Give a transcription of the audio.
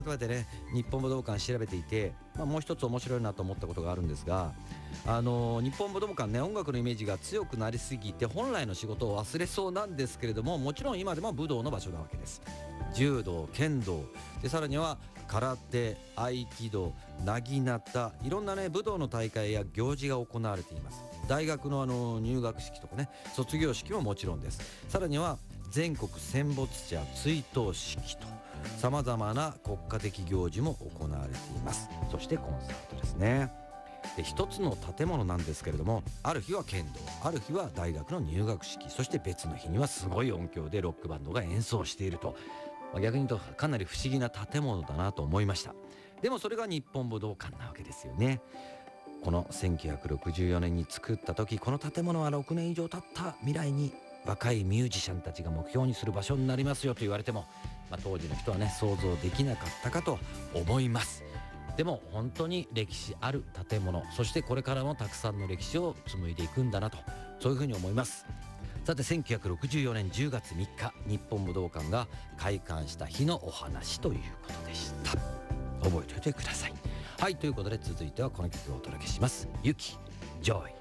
とでね、日本武道館調べていて、もう一つ面白いなと思ったことがあるんですが、日本武道館ね、音楽のイメージが強くなりすぎて本来の仕事を忘れそうなんですけれども、もちろん今でも武道の場所なわけです。柔道、剣道で、さらには空手、合気道、なぎなた、いろんなね武道の大会や行事が行われています。大学の入学式とかね、卒業式ももちろんです。さらには全国戦没者追悼式とさまざまな国家的行事も行われています。そしてコンサートですね。で、一つの建物なんですけれども、ある日は剣道、ある日は大学の入学式、そして別の日にはすごい音響でロックバンドが演奏していると、逆に言うとかなり不思議な建物だなと思いました。でもそれが日本武道館なわけですよね。この1964年に作った時、この建物は6年以上経った未来に若いミュージシャンたちが目標にする場所になりますよと言われても、当時の人はね想像できなかったかと思います。でも本当に歴史ある建物、そしてこれからもたくさんの歴史を紡いでいくんだなと、そういうふうに思います。さて、1964年10月3日、日本武道館が開館した日のお話ということでした。覚えておいてください。はい、ということで続いてはこの曲をお届けします。ユキ、ジョイ。